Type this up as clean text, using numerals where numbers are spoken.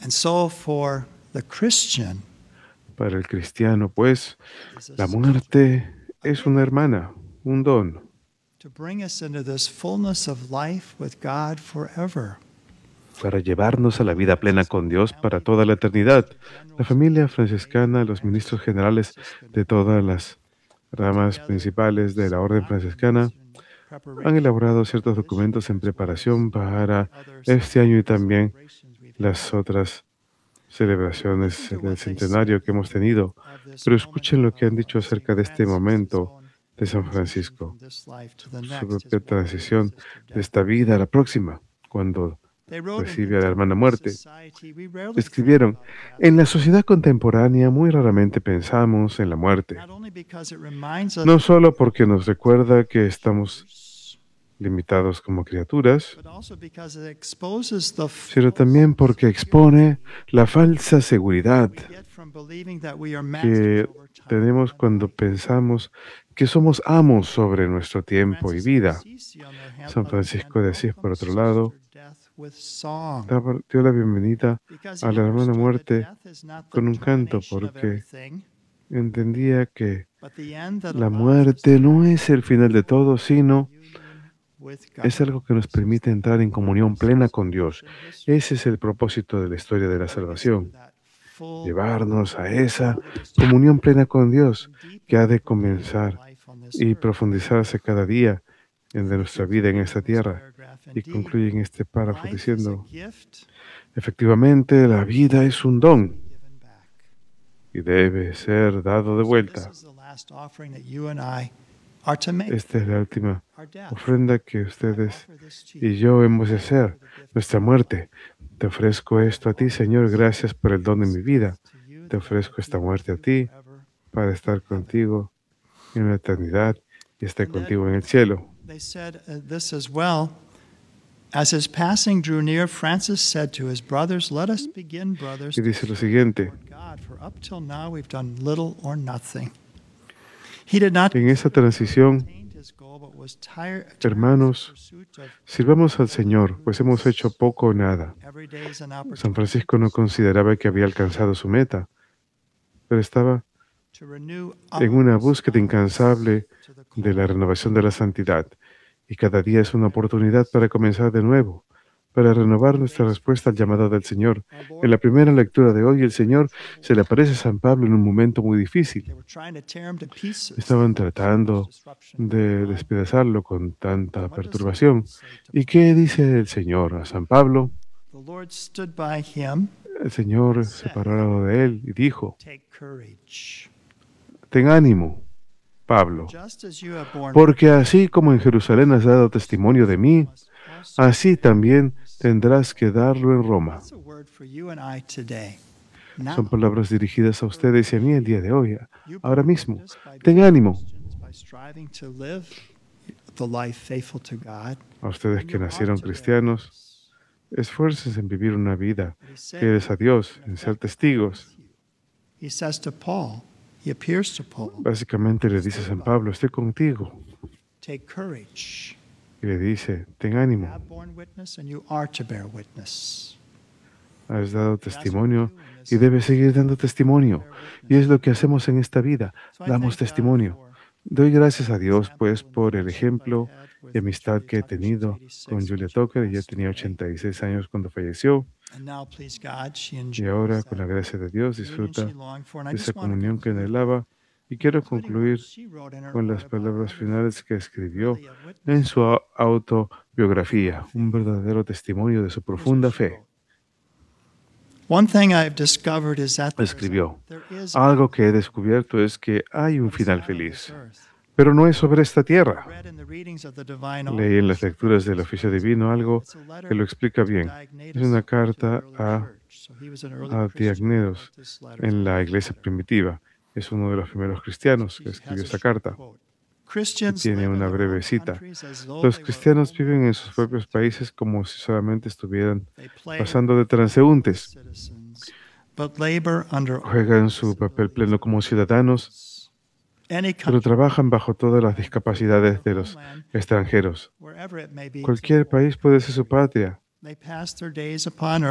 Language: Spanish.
And so for the Christian, Para el cristiano, pues, la muerte es una hermana, un don, to bring us into this fullness of life with God forever. para llevarnos a la vida plena con Dios para toda la eternidad. La familia franciscana, los ministros generales de todas las ramas principales de la orden franciscana han elaborado ciertos documentos en preparación para este año y también las otras celebraciones del centenario que hemos tenido. Pero escuchen lo que han dicho acerca de este momento de San Francisco, su propia transición de esta vida a la próxima, cuando recibe a la hermana muerte. Escribieron, en la sociedad contemporánea muy raramente pensamos en la muerte, no solo porque nos recuerda que estamos limitados como criaturas, sino también porque expone la falsa seguridad que tenemos cuando pensamos que somos amos sobre nuestro tiempo y vida. San Francisco de Asís, por otro lado, dio la bienvenida a la hermana muerte con un canto porque entendía que la muerte no es el final de todo, sino es algo que nos permite entrar en comunión plena con Dios. Ese es el propósito de la historia de la salvación, llevarnos a esa comunión plena con Dios que ha de comenzar y profundizarse cada día en nuestra vida en esta tierra. Y concluye en este párrafo diciendo, efectivamente, la vida es un don y debe ser dado de vuelta. Esta es la última ofrenda que ustedes y yo hemos de hacer, nuestra muerte. Te ofrezco esto a ti, Señor, gracias por el don de mi vida. Te ofrezco esta muerte a ti para estar contigo en la eternidad y estar contigo en el cielo. As his passing drew near, Francis said to his brothers, "Let us begin, brothers, Y dice lo siguiente, God, for up till now we've done little or nothing." He did not en esa transición, hermanos, sirvamos al Señor, pues hemos hecho poco o nada. San Francisco no consideraba que había alcanzado su meta, pero estaba en una búsqueda incansable de la renovación de la santidad. Y cada día es una oportunidad para comenzar de nuevo, para renovar nuestra respuesta al llamado del Señor. En la primera lectura de hoy, el Señor se le aparece a San Pablo en un momento muy difícil. Estaban tratando de despedazarlo con tanta perturbación. ¿Y qué dice el Señor a San Pablo? El Señor se paró al lado de él y dijo, ten ánimo, Pablo, porque así como en Jerusalén has dado testimonio de mí, así también tendrás que darlo en Roma. Son palabras dirigidas a ustedes y a mí el día de hoy, ahora mismo. Ten ánimo. A ustedes que nacieron cristianos, esfuércense en vivir una vida fieles a Dios, en ser testigos. Básicamente le dice a San Pablo, estoy contigo. Y le dice, ten ánimo. Has dado testimonio y debes seguir dando testimonio. Y es lo que hacemos en esta vida, damos testimonio. Doy gracias a Dios, pues, por el ejemplo y amistad que he tenido con Julia Tucker. Ella tenía 86 años cuando falleció. Y ahora, con la gracia de Dios, disfruta de esa comunión que anhelaba. Y quiero concluir con las palabras finales que escribió en su autobiografía, un verdadero testimonio de su profunda fe. Escribió, algo que he descubierto es que hay un final feliz, pero no es sobre esta tierra. Leí en las lecturas del oficio divino algo que lo explica bien. Es una carta a Diagnedos en la iglesia primitiva. Es uno de los primeros cristianos que escribió esta carta. Y tiene una breve cita. Los cristianos viven en sus propios países como si solamente estuvieran pasando de transeúntes. Juegan su papel pleno como ciudadanos, pero trabajan bajo todas las discapacidades de los extranjeros. Cualquier país puede ser su patria.